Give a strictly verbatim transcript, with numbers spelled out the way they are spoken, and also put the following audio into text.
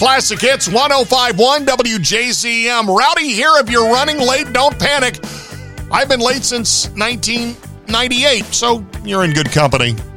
Classic Hits one oh five point one W J Z M. Rowdy here. If you're running late, don't panic. I've been late since nineteen ninety-eight, so you're in good company.